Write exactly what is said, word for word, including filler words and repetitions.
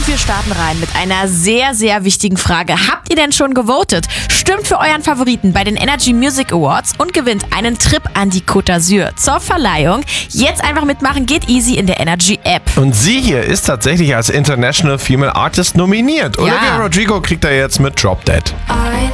Und wir starten rein mit einer sehr, sehr wichtigen Frage. Habt ihr denn schon gewotet? Stimmt für euren Favoriten bei den Energy Music Awards und gewinnt einen Trip an die Côte d'Azur zur Verleihung. Jetzt einfach mitmachen, geht easy in der Energy App. Und sie hier ist tatsächlich als International Female Artist nominiert. Ja. Olivia Rodrigo kriegt da jetzt mit Drop Dead.